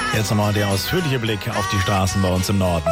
Jetzt nochmal der ausführliche Blick auf die Straßen bei uns im Norden.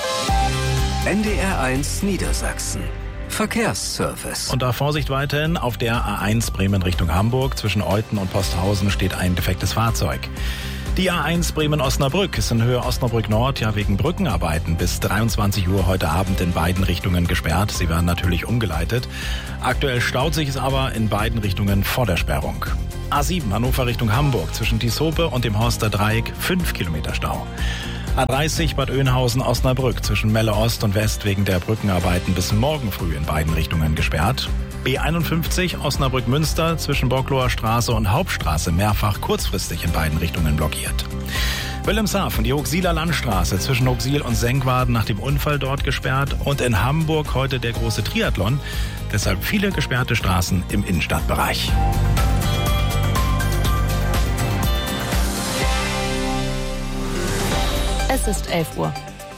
NDR1 Niedersachsen. Verkehrsservice. Und da Vorsicht weiterhin, auf der A1 Bremen Richtung Hamburg. Zwischen Euthen und Posthausen steht ein defektes Fahrzeug. Die A1 Bremen-Osnabrück ist in Höhe Osnabrück Nord wegen Brückenarbeiten bis 23 Uhr heute Abend in beiden Richtungen gesperrt. Sie werden natürlich umgeleitet. Aktuell staut sich es aber in beiden Richtungen vor der Sperrung. A7 Hannover Richtung Hamburg zwischen Dieshope und dem Horster Dreieck 5 Kilometer Stau. A30 Bad Oeynhausen-Osnabrück zwischen Melle Ost und West wegen der Brückenarbeiten bis morgen früh in beiden Richtungen gesperrt. B51 Osnabrück-Münster zwischen Bockloher Straße und Hauptstraße mehrfach kurzfristig in beiden Richtungen blockiert. Wilhelmshaven, die Huxiller Landstraße zwischen Huxil und Senkwaden nach dem Unfall dort gesperrt. Und in Hamburg heute der große Triathlon. Deshalb viele gesperrte Straßen im Innenstadtbereich. Es ist 11 Uhr.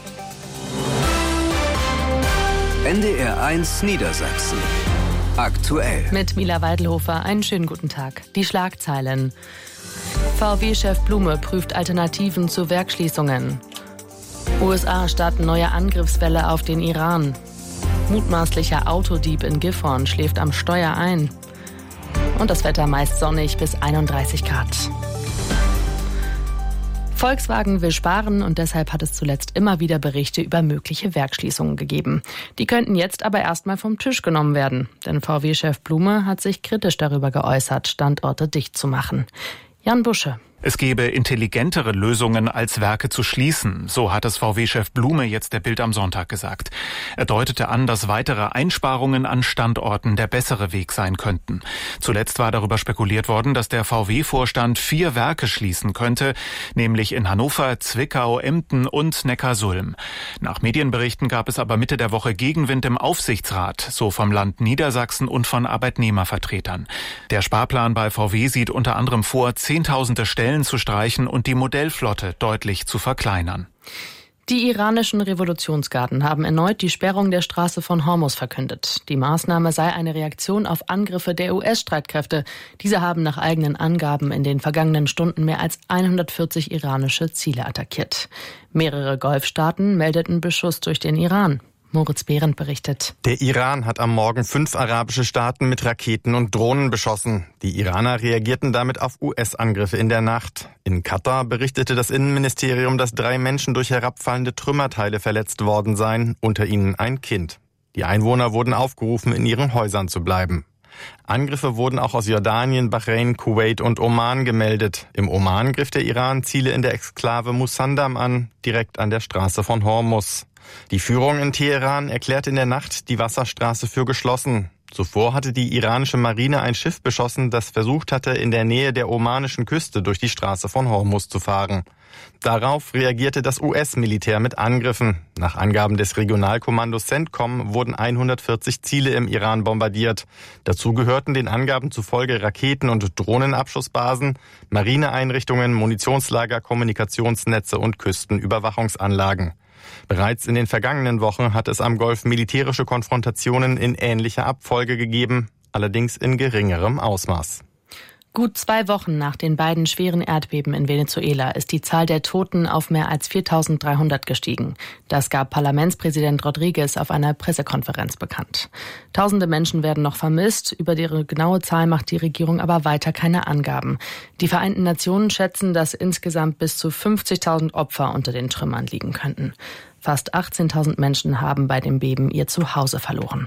NDR1 Niedersachsen. Aktuell. Mit Mila Weidelhofer einen schönen guten Tag. Die Schlagzeilen. VW-Chef Blume prüft Alternativen zu Werksschließungen. USA starten neue Angriffswelle auf den Iran. Mutmaßlicher Autodieb in Gifhorn schläft am Steuer ein. Und das Wetter meist sonnig bis 31 Grad. Volkswagen will sparen und deshalb hat es zuletzt immer wieder Berichte über mögliche Werksschließungen gegeben. Die könnten jetzt aber erstmal vom Tisch genommen werden. Denn VW-Chef Blume hat sich kritisch darüber geäußert, Standorte dicht zu machen. Jan Busche. Es gäbe intelligentere Lösungen, als Werke zu schließen. So hat es VW-Chef Blume jetzt der Bild am Sonntag gesagt. Er deutete an, dass weitere Einsparungen an Standorten der bessere Weg sein könnten. Zuletzt war darüber spekuliert worden, dass der VW-Vorstand 4 Werke schließen könnte, nämlich in Hannover, Zwickau, Emden und Neckarsulm. Nach Medienberichten gab es aber Mitte der Woche Gegenwind im Aufsichtsrat, so vom Land Niedersachsen und von Arbeitnehmervertretern. Der Sparplan bei VW sieht unter anderem vor, Zehntausende Stellen zu streichen und die Modellflotte deutlich zu verkleinern. Die iranischen Revolutionsgarden haben erneut die Sperrung der Straße von Hormuz verkündet. Die Maßnahme sei eine Reaktion auf Angriffe der US-Streitkräfte. Diese haben nach eigenen Angaben in den vergangenen Stunden mehr als 140 iranische Ziele attackiert. Mehrere Golfstaaten meldeten Beschuss durch den Iran. Moritz Behrendt berichtet. Der Iran hat am Morgen 5 arabische Staaten mit Raketen und Drohnen beschossen. Die Iraner reagierten damit auf US-Angriffe in der Nacht. In Katar berichtete das Innenministerium, dass 3 Menschen durch herabfallende Trümmerteile verletzt worden seien, unter ihnen ein Kind. Die Einwohner wurden aufgerufen, in ihren Häusern zu bleiben. Angriffe wurden auch aus Jordanien, Bahrain, Kuwait und Oman gemeldet. Im Oman griff der Iran Ziele in der Exklave Musandam an, direkt an der Straße von Hormuz. Die Führung in Teheran erklärte in der Nacht die Wasserstraße für geschlossen. Zuvor hatte die iranische Marine ein Schiff beschossen, das versucht hatte, in der Nähe der omanischen Küste durch die Straße von Hormuz zu fahren. Darauf reagierte das US-Militär mit Angriffen. Nach Angaben des Regionalkommandos CENTCOM wurden 140 Ziele im Iran bombardiert. Dazu gehörten den Angaben zufolge Raketen- und Drohnenabschussbasen, Marineeinrichtungen, Munitionslager, Kommunikationsnetze und Küstenüberwachungsanlagen. Bereits in den vergangenen Wochen hat es am Golf militärische Konfrontationen in ähnlicher Abfolge gegeben, allerdings in geringerem Ausmaß. Gut 2 Wochen nach den beiden schweren Erdbeben in Venezuela ist die Zahl der Toten auf mehr als 4.300 gestiegen. Das gab Parlamentspräsident Rodriguez auf einer Pressekonferenz bekannt. Tausende Menschen werden noch vermisst. Über die genaue Zahl macht die Regierung aber weiter keine Angaben. Die Vereinten Nationen schätzen, dass insgesamt bis zu 50.000 Opfer unter den Trümmern liegen könnten. Fast 18.000 Menschen haben bei dem Beben ihr Zuhause verloren.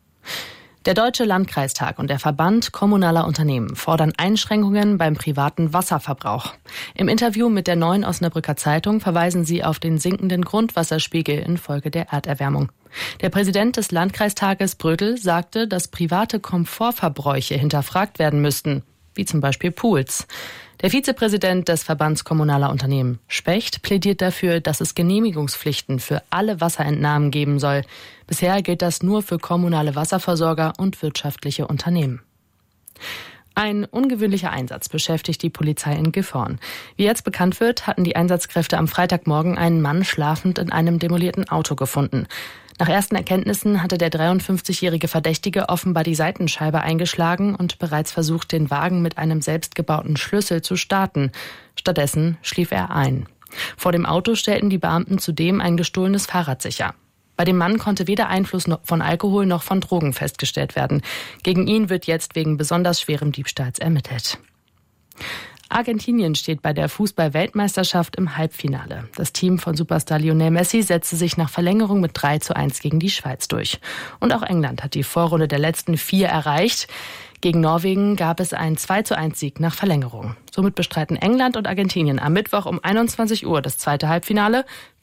Der Deutsche Landkreistag und der Verband kommunaler Unternehmen fordern Einschränkungen beim privaten Wasserverbrauch. Im Interview mit der Neuen Osnabrücker Zeitung verweisen sie auf den sinkenden Grundwasserspiegel infolge der Erderwärmung. Der Präsident des Landkreistages Brödel sagte, dass private Komfortverbräuche hinterfragt werden müssten, wie zum Beispiel Pools. Der Vizepräsident des Verbands kommunaler Unternehmen Specht plädiert dafür, dass es Genehmigungspflichten für alle Wasserentnahmen geben soll. Bisher gilt das nur für kommunale Wasserversorger und wirtschaftliche Unternehmen. Ein ungewöhnlicher Einsatz beschäftigt die Polizei in Gifhorn. Wie jetzt bekannt wird, hatten die Einsatzkräfte am Freitagmorgen einen Mann schlafend in einem demolierten Auto gefunden. Nach ersten Erkenntnissen hatte der 53-jährige Verdächtige offenbar die Seitenscheibe eingeschlagen und bereits versucht, den Wagen mit einem selbstgebauten Schlüssel zu starten. Stattdessen schlief er ein. Vor dem Auto stellten die Beamten zudem ein gestohlenes Fahrrad sicher. Bei dem Mann konnte weder Einfluss von Alkohol noch von Drogen festgestellt werden. Gegen ihn wird jetzt wegen besonders schwerem Diebstahls ermittelt. Argentinien steht bei der Fußball-Weltmeisterschaft im Halbfinale. Das Team von Superstar Lionel Messi setzte sich nach Verlängerung mit 3:1 gegen die Schweiz durch. Und auch England hat die Vorrunde der letzten 4 erreicht. Gegen Norwegen gab es einen 2:1 Sieg nach Verlängerung. Somit bestreiten England und Argentinien am Mittwoch um 21 Uhr das zweite Halbfinale.